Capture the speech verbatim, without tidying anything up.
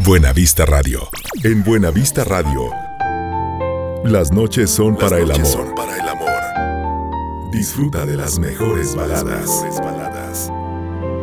Buena Vista Radio. En Buena Vista Radio, las noches son, las para, noches el son para el amor. Disfruta de las mejores baladas.